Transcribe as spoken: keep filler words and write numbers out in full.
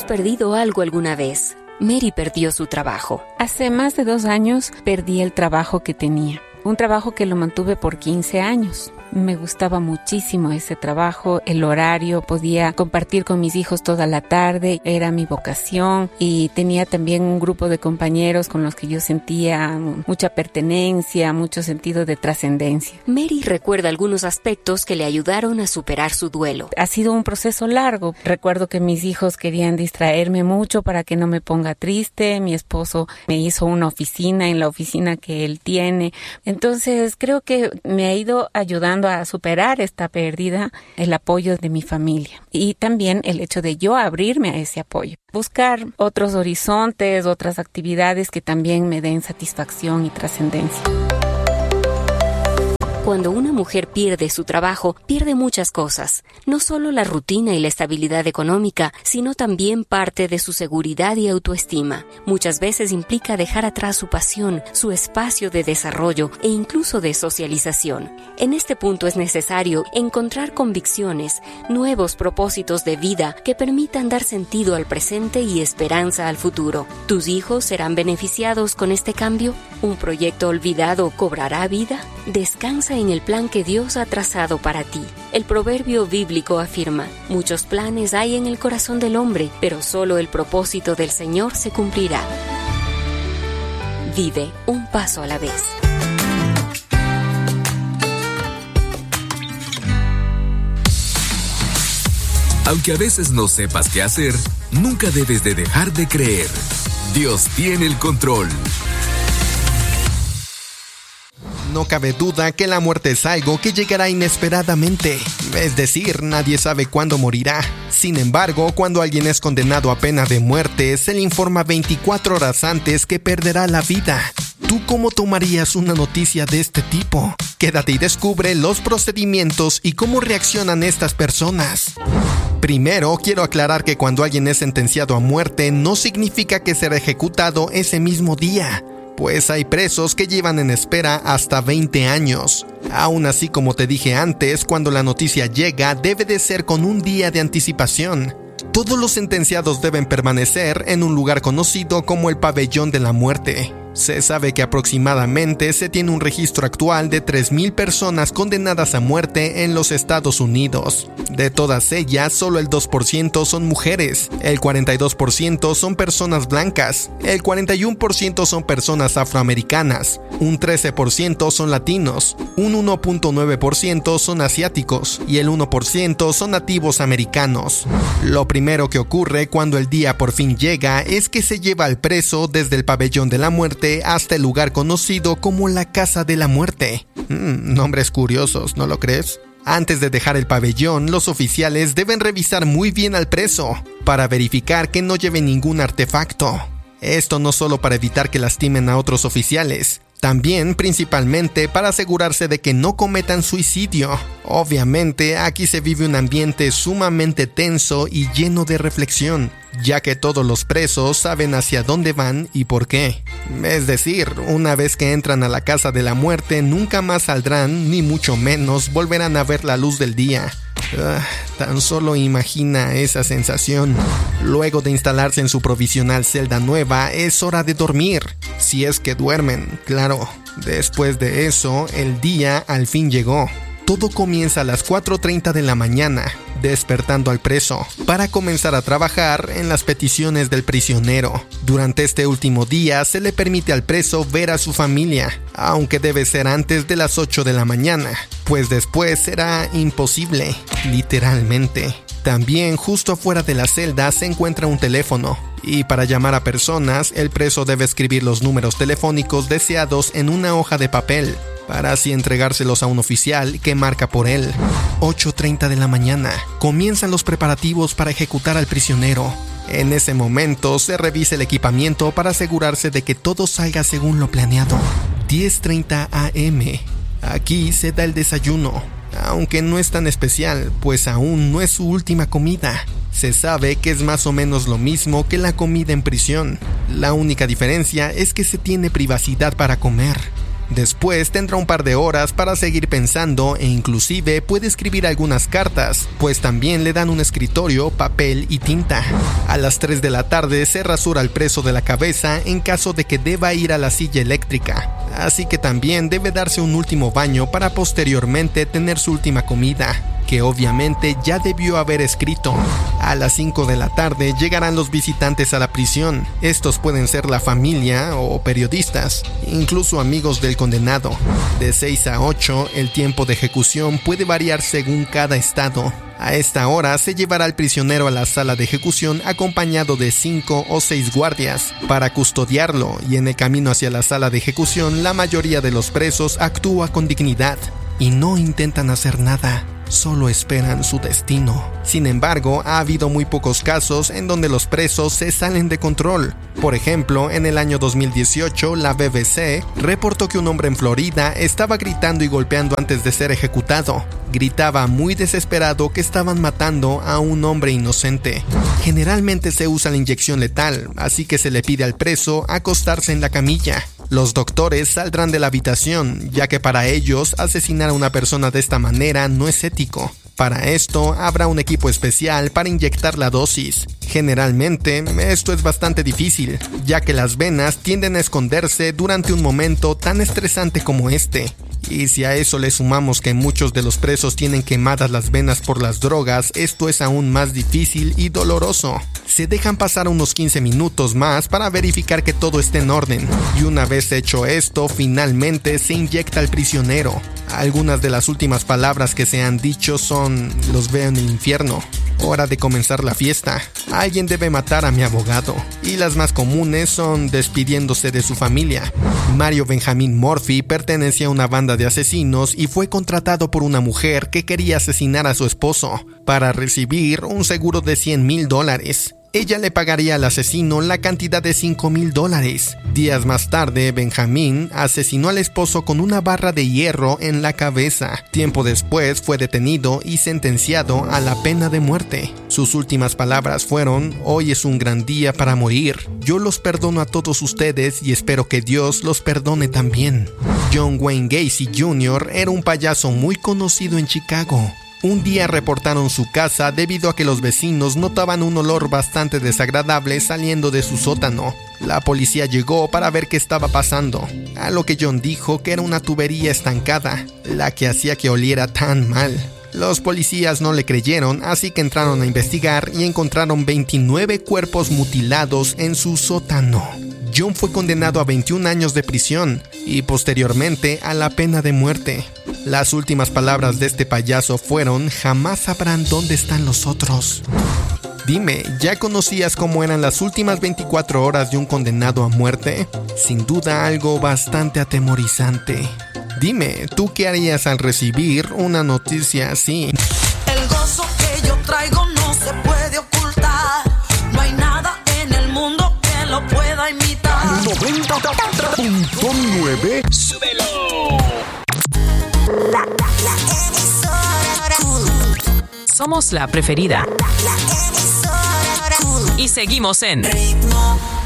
hemos perdido algo alguna vez. Mary perdió su trabajo. Hace más de dos años perdí el trabajo que tenía. Un trabajo que lo mantuve por quince años. Me gustaba muchísimo ese trabajo, el horario, podía compartir con mis hijos toda la tarde, era mi vocación y tenía también un grupo de compañeros con los que yo sentía mucha pertenencia, mucho sentido de trascendencia. Mary recuerda algunos aspectos que le ayudaron a superar su duelo. Ha sido un proceso largo. Recuerdo que mis hijos querían distraerme mucho para que no me ponga triste. Mi esposo me hizo una oficina en la oficina que él tiene. Entonces creo que me ha ido ayudando a superar esta pérdida, el apoyo de mi familia y también el hecho de yo abrirme a ese apoyo. Buscar otros horizontes, otras actividades que también me den satisfacción y trascendencia. Cuando una mujer pierde su trabajo, pierde muchas cosas. No solo la rutina y la estabilidad económica, sino también parte de su seguridad y autoestima. Muchas veces implica dejar atrás su pasión, su espacio de desarrollo e incluso de socialización. En este punto es necesario encontrar convicciones, nuevos propósitos de vida que permitan dar sentido al presente y esperanza al futuro. ¿Tus hijos serán beneficiados con este cambio? ¿Un proyecto olvidado cobrará vida? Descansa en el plan que Dios ha trazado para ti. El proverbio bíblico afirma: muchos planes hay en el corazón del hombre, pero solo el propósito del Señor se cumplirá. Vive un paso a la vez. Aunque a veces no sepas qué hacer, nunca debes de dejar de creer. Dios tiene el control. No cabe duda que la muerte es algo que llegará inesperadamente. Es decir, nadie sabe cuándo morirá. Sin embargo, cuando alguien es condenado a pena de muerte, se le informa veinticuatro horas antes que perderá la vida. ¿Tú cómo tomarías una noticia de este tipo? Quédate y descubre los procedimientos y cómo reaccionan estas personas. Primero, quiero aclarar que cuando alguien es sentenciado a muerte, no significa que será ejecutado ese mismo día. Pues hay presos que llevan en espera hasta veinte años. Aún así, como te dije antes, cuando la noticia llega, debe de ser con un día de anticipación. Todos los sentenciados deben permanecer en un lugar conocido como el pabellón de la muerte. Se sabe que aproximadamente se tiene un registro actual de tres mil personas condenadas a muerte en los Estados Unidos. De todas ellas, solo el dos por ciento son mujeres, el cuarenta y dos por ciento son personas blancas, el cuarenta y uno por ciento son personas afroamericanas, un trece por ciento son latinos, un uno punto nueve por ciento son asiáticos y el uno por ciento son nativos americanos. Lo primero que ocurre cuando el día por fin llega es que se lleva al preso desde el pabellón de la muerte hasta el lugar conocido como la Casa de la Muerte. Mm, nombres curiosos, ¿no lo crees? Antes de dejar el pabellón, los oficiales deben revisar muy bien al preso para verificar que no lleve ningún artefacto. Esto no solo para evitar que lastimen a otros oficiales, también principalmente para asegurarse de que no cometan suicidio. Obviamente, aquí se vive un ambiente sumamente tenso y lleno de reflexión, ya que todos los presos saben hacia dónde van y por qué. Es decir, una vez que entran a la Casa de la Muerte, nunca más saldrán, ni mucho menos volverán a ver la luz del día. Uh, tan solo imagina esa sensación. Luego de instalarse en su provisional celda nueva, es hora de dormir. Si es que duermen, claro. Después de eso, el día al fin llegó. Todo comienza a las cuatro treinta de la mañana, despertando al preso, para comenzar a trabajar en las peticiones del prisionero. Durante este último día se le permite al preso ver a su familia, aunque debe ser antes de las ocho de la mañana, pues después será imposible, literalmente. También justo afuera de la celda se encuentra un teléfono, y para llamar a personas, el preso debe escribir los números telefónicos deseados en una hoja de papel, para así entregárselos a un oficial que marca por él. ocho treinta de la mañana. Comienzan los preparativos para ejecutar al prisionero. En ese momento se revisa el equipamiento para asegurarse de que todo salga según lo planeado. diez treinta a eme. Aquí se da el desayuno, aunque no es tan especial, pues aún no es su última comida. Se sabe que es más o menos lo mismo que la comida en prisión. La única diferencia es que se tiene privacidad para comer. Después tendrá un par de horas para seguir pensando e inclusive puede escribir algunas cartas, pues también le dan un escritorio, papel y tinta. A las tres de la tarde se rasura al preso de la cabeza en caso de que deba ir a la silla eléctrica, así que también debe darse un último baño para posteriormente tener su última comida, que obviamente ya debió haber escrito. A las cinco de la tarde llegarán los visitantes a la prisión. Estos pueden ser la familia o periodistas, incluso amigos del condenado. De seis a ocho, el tiempo de ejecución puede variar según cada estado. A esta hora se llevará al prisionero a la sala de ejecución acompañado de cinco o seis guardias para custodiarlo, y en el camino hacia la sala de ejecución la mayoría de los presos actúa con dignidad y no intentan hacer nada. Solo esperan su destino. Sin embargo, ha habido muy pocos casos en donde los presos se salen de control. Por ejemplo, en el año dos mil dieciocho, la B B C reportó que un hombre en Florida estaba gritando y golpeando antes de ser ejecutado. Gritaba muy desesperado que estaban matando a un hombre inocente. Generalmente se usa la inyección letal, así que se le pide al preso acostarse en la camilla. Los doctores saldrán de la habitación, ya que para ellos asesinar a una persona de esta manera no es ético. Para esto habrá un equipo especial para inyectar la dosis. Generalmente esto es bastante difícil, ya que las venas tienden a esconderse durante un momento tan estresante como este. Y si a eso le sumamos que muchos de los presos tienen quemadas las venas por las drogas, esto es aún más difícil y doloroso. Se dejan pasar unos quince minutos más para verificar que todo esté en orden, y una vez hecho esto, finalmente se inyecta al prisionero. Algunas de las últimas palabras que se han dicho son: los veo en el infierno. Hora de comenzar la fiesta. Alguien debe matar a mi abogado. Y las más comunes son despidiéndose de su familia. Mario Benjamin Murphy pertenecía a una banda de asesinos y fue contratado por una mujer que quería asesinar a su esposo para recibir un seguro de cien mil dólares. Ella le pagaría al asesino la cantidad de cinco mil dólares. Días más tarde, Benjamín asesinó al esposo con una barra de hierro en la cabeza. Tiempo después fue detenido y sentenciado a la pena de muerte. Sus últimas palabras fueron: hoy es un gran día para morir. Yo los perdono a todos ustedes y espero que Dios los perdone también. John Wayne Gacy junior era un payaso muy conocido en Chicago. Un día reportaron su casa debido a que los vecinos notaban un olor bastante desagradable saliendo de su sótano. La policía llegó para ver qué estaba pasando, a lo que John dijo que era una tubería estancada, la que hacía que oliera tan mal. Los policías no le creyeron, así que entraron a investigar y encontraron veintinueve cuerpos mutilados en su sótano. John fue condenado a veintiún años de prisión y posteriormente a la pena de muerte. Las últimas palabras de este payaso fueron: jamás sabrán dónde están los otros. Dime, ¿ya conocías cómo eran las últimas veinticuatro horas de un condenado a muerte? Sin duda algo bastante atemorizante. Dime, ¿tú qué harías al recibir una noticia así? El gozo que yo traigo no se puede ocultar. No hay nada en el mundo que lo pueda imitar. noventa punto nueve. ¡Súbelo! La, la, la emisora cool. Somos la preferida. La, la emisora cool. Y seguimos en Ritmo